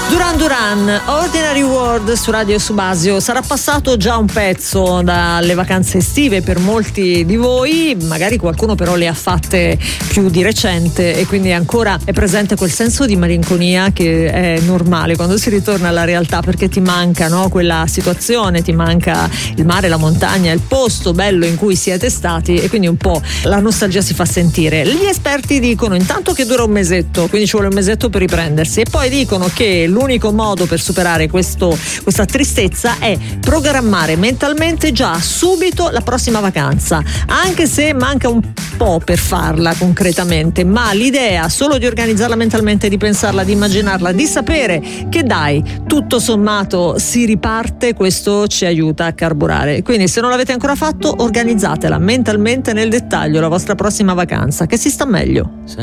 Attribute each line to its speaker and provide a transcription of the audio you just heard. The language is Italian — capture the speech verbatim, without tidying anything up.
Speaker 1: Duran Duran, Ordinary World su Radio Subasio. Sarà passato già un pezzo dalle vacanze estive per molti di voi, magari qualcuno però le ha fatte più di recente e quindi ancora è presente quel senso di malinconia che è normale quando si ritorna alla realtà, perché ti manca, no, quella situazione, ti manca il mare, la montagna, il posto bello in cui siete stati e quindi un po' la nostalgia si fa sentire. Gli esperti dicono intanto che dura un mesetto, quindi ci vuole un mesetto per riprendersi, e poi dicono che l'unico modo per superare questo, questa tristezza è programmare mentalmente già subito la prossima vacanza, anche se manca un po' per farla concretamente, ma l'idea solo di organizzarla mentalmente, di pensarla, di immaginarla, di sapere che dai, tutto sommato si riparte, questo ci aiuta a carburare. Quindi se non l'avete ancora fatto, organizzatela mentalmente nel dettaglio la vostra prossima vacanza, che si sta meglio.